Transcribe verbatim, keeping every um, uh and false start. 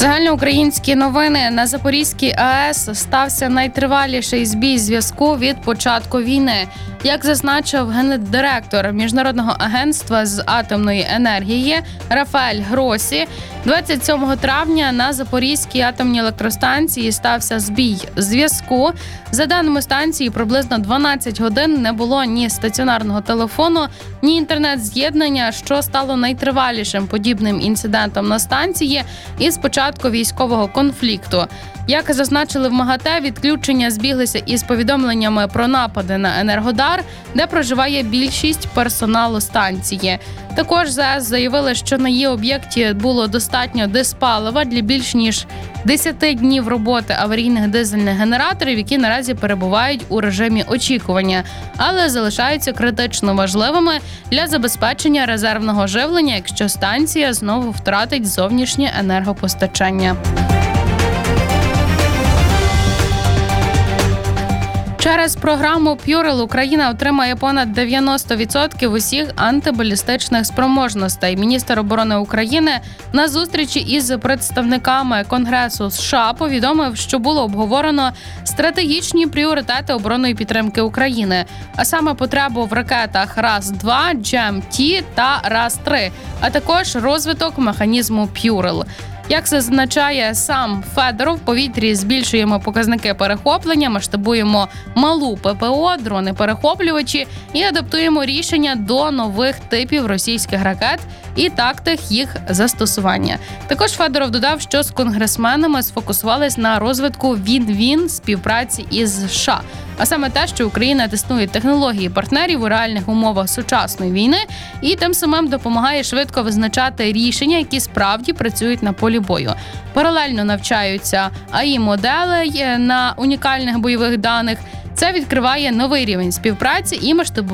Загальноукраїнські новини. На Запорізькій АЕС стався найтриваліший збій зв'язку від початку війни. Як зазначив гендиректор Міжнародного агентства з атомної енергії Рафаель Гросі, двадцять сьомого травня на Запорізькій атомній електростанції стався збій зв'язку. За даними станції, приблизно дванадцять годин не було ні стаціонарного телефону, ні інтернет-з'єднання, що стало найтривалішим подібним інцидентом на станції із початку військового конфлікту. Як зазначили в МАГАТЕ, відключення збіглися із повідомленнями про напади на Енергодар, де проживає більшість персоналу станції. Також ЗАЕС заявили, що на її об'єкті було достатньо диспалива для більш ніж десяти днів роботи аварійних дизельних генераторів, які наразі перебувають у режимі очікування, але залишаються критично важливими для забезпечення резервного живлення, якщо станція знову втратить зовнішнє енергопостачання. Через програму П'юрел Україна отримає понад дев'яносто відсотків усіх антибалістичних спроможностей. Міністр оборони України на зустрічі із представниками Конгресу США повідомив, що було обговорено стратегічні пріоритети оборонної підтримки України, а саме потребу в ракетах Раз-два, Джем-Ті та Раз-три, а також розвиток механізму П'юрел. Як зазначає сам Федоров, в повітрі збільшуємо показники перехоплення, масштабуємо малу ППО, дрони-перехоплювачі і адаптуємо рішення до нових типів російських ракет і тактик їх застосування. Також Федоров додав, що з конгресменами сфокусувались на розвитку він-він співпраці із США. А саме те, що Україна тестує технології партнерів у реальних умовах сучасної війни і тим самим допомагає швидко визначати рішення, які справді працюють на полі бою. Паралельно навчаються ей ай моделей на унікальних бойових даних. Це відкриває новий рівень співпраці і масштабування